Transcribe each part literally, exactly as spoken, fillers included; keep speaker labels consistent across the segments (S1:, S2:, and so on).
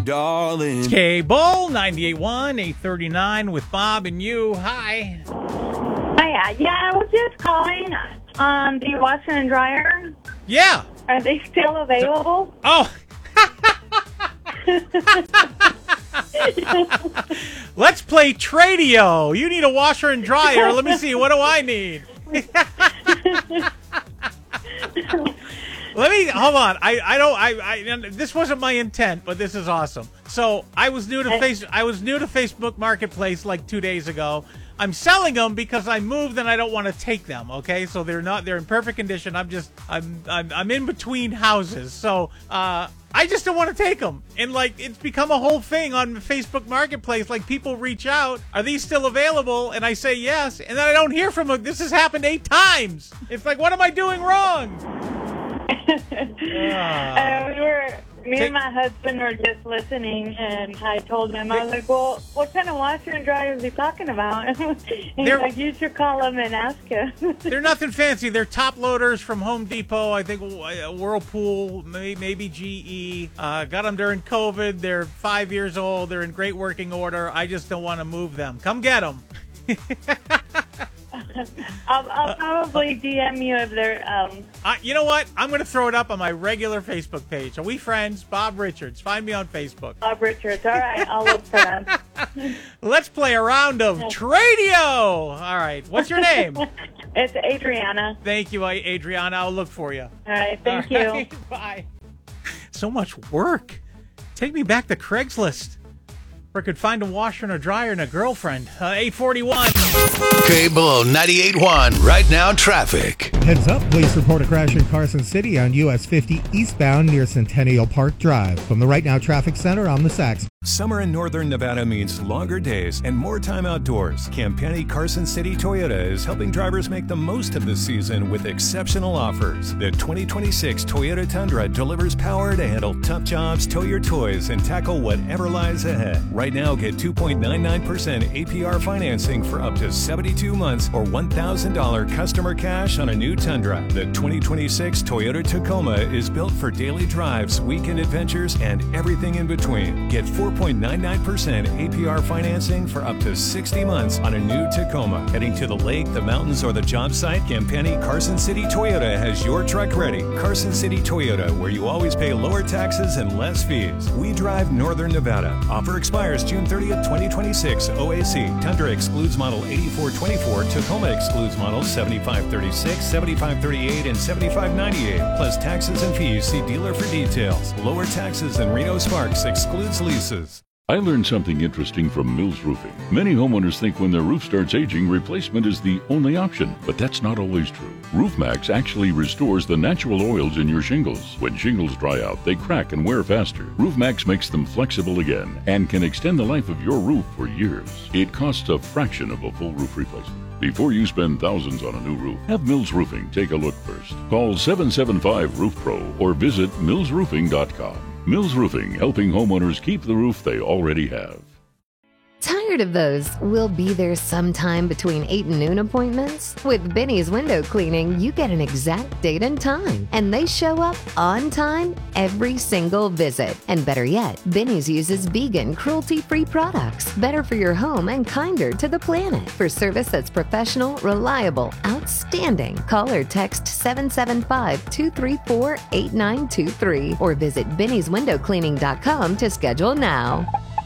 S1: darling.
S2: K-Bull, ninety-eight point one, eight thirty-nine with Bob and you. Hi.
S3: Hiya. Yeah, I was just calling. Um, the washer and dryer,
S2: Yeah.
S3: are they still available?
S2: Oh. Let's play Tradio. You need a washer and dryer. Let me see. What do I need? Let me hold on. I, I don't. I, I this wasn't my intent, but this is awesome. So I was new to face. I was new to Facebook Marketplace like two days ago. I'm selling them because I moved and I don't want to take them. Okay, so they're not. They're in perfect condition. I'm just. I'm. I'm, I'm in between houses. So uh, I just don't want to take them. And like it's become a whole thing on Facebook Marketplace. Like people reach out. Are these still available? And I say yes. And then I don't hear from them. This has happened eight times. It's like, what am I doing wrong?
S3: uh, we were, me
S2: Take-
S3: and my husband were just listening, and I told him, I was like, well, what kind of washer and dryer is he talking about? He's
S2: They're-
S3: like, you should call him and ask him.
S2: They're nothing fancy. They're top loaders from Home Depot. I think uh, Whirlpool, may- maybe G E. Uh, got them during COVID. They're five years old. They're in great working order. I just don't want to move them. Come get them.
S3: I'll, I'll probably D M you if they're... Um...
S2: Uh, you know what? I'm going to throw it up on my regular Facebook page. Are we friends? Bob Richards. Find me on Facebook.
S3: Bob Richards. All right, I'll look for them.
S2: Let's play a round of Tradio. All right. What's your name?
S3: It's Adriana.
S2: Thank you, Adriana. I'll look for you.
S3: All right, thank
S2: All
S3: you.
S2: right, bye. So much work. Take me back to Craigslist. Where I could find a washer and a dryer and a girlfriend. Uh, eight forty-one.
S1: K-Bull ninety-eight point one. Right now, traffic.
S4: Heads up, police report a crash in Carson City on U S fifty eastbound near Centennial Park Drive. From the Right Now Traffic Center, I'm the Sax.
S5: Summer in northern Nevada means longer days and more time outdoors. Campani Carson City Toyota is helping drivers make the most of the season with exceptional offers. The twenty twenty-six Toyota Tundra delivers power to handle tough jobs, tow your toys, and tackle whatever lies ahead. Right now, get two point nine nine percent A P R financing for up to seventy-two months or one thousand dollars customer cash on a new Tundra. The twenty twenty-six Toyota Tacoma is built for daily drives, weekend adventures, and everything in between. Get four point nine nine percent A P R financing for up to sixty months on a new Tacoma. Heading to the lake, the mountains, or the job site, Campani Carson City Toyota has your truck ready. Carson City Toyota, where you always pay lower taxes and less fees. We drive northern Nevada. Offer expires June thirtieth, twenty twenty-six. O A C. Tundra excludes model eighty-four twenty-four. Tacoma excludes models seventy-five thirty-six, seventy-five thirty-eight, and seventy-five ninety-eight. Plus taxes and fees. See dealer for details. Lower taxes than Reno Sparks. Excludes leases.
S6: I learned something interesting from Mills Roofing. Many homeowners think when their roof starts aging, replacement is the only option, but that's not always true. RoofMax actually restores the natural oils in your shingles. When shingles dry out, they crack and wear faster. RoofMax makes them flexible again and can extend the life of your roof for years. It costs a fraction of a full roof replacement. Before you spend thousands on a new roof, have Mills Roofing take a look first. Call seven seven five roof pro or visit mills roofing dot com. Mills Roofing, helping homeowners keep the roof they already have.
S7: Tired of those "we'll be there sometime between eight and noon" appointments? With Benny's Window Cleaning, you get an exact date and time, and they show up on time every single visit. And better yet, Benny's uses vegan, cruelty-free products, better for your home and kinder to the planet. For service that's professional, reliable, outstanding, call or text seven seven five, two three four, eight nine two three or visit bennys window cleaning dot com to schedule now.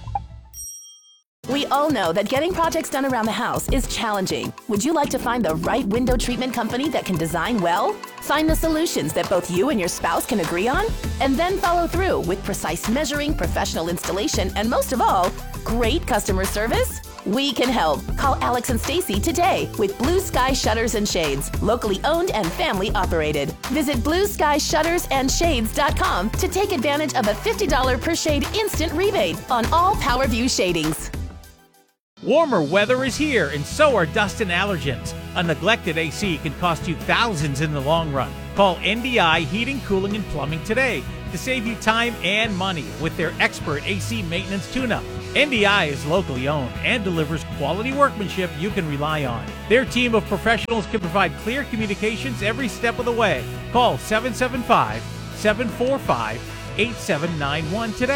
S8: We all know that getting projects done around the house is challenging. Would you like to find the right window treatment company that can design well? Find the solutions that both you and your spouse can agree on? And then follow through with precise measuring, professional installation, and most of all, great customer service? We can help. Call Alex and Stacy today with Blue Sky Shutters and Shades, locally owned and family operated. Visit blue sky shutters and shades dot com to take advantage of a fifty dollars per shade instant rebate on all PowerView shadings.
S2: Warmer weather is here, and so are dust and allergens. A neglected A C can cost you thousands in the long run. Call N D I Heating, Cooling, and Plumbing today to save you time and money with their expert A C maintenance tune-up. N D I is locally owned and delivers quality workmanship you can rely on. Their team of professionals can provide clear communications every step of the way. Call seven seven five, seven four five, eight seven nine one today.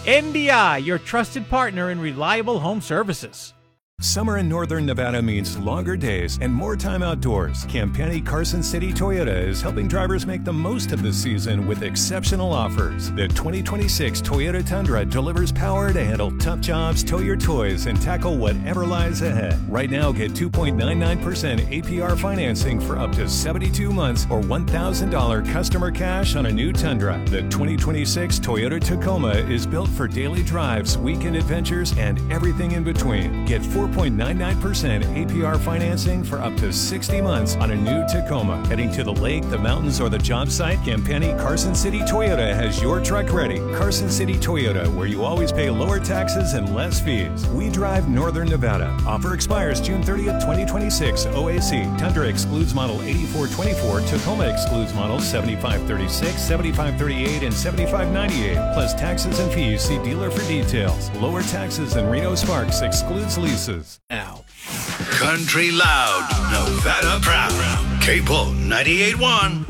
S2: N D I, your trusted partner in reliable home services.
S5: Summer in northern Nevada means longer days and more time outdoors. Campani Carson City Toyota is helping drivers make the most of the season with exceptional offers. The twenty twenty-six Toyota Tundra delivers power to handle tough jobs, tow your toys, and tackle whatever lies ahead. Right now, get two point nine nine percent A P R financing for up to seventy-two months or one thousand dollars customer cash on a new Tundra. The twenty twenty-six Toyota Tacoma is built for daily drives, weekend adventures, and everything in between. Get four point nine nine percent A P R financing for up to sixty months on a new Tacoma. Heading to the lake, the mountains, or the job site, Campani Carson City Toyota has your truck ready. Carson City Toyota, where you always pay lower taxes and less fees. We drive northern Nevada. Offer expires June thirtieth, twenty twenty-six. O A C. Tundra excludes model eighty-four twenty-four. Tacoma excludes models seventy-five thirty-six, seventy-five thirty-eight, and seventy-five ninety-eight. Plus taxes and fees. See dealer for details. Lower taxes and Reno Sparks excludes leases.
S1: Now, Country Loud, Nevada Proud. K-Bull ninety-eight point one.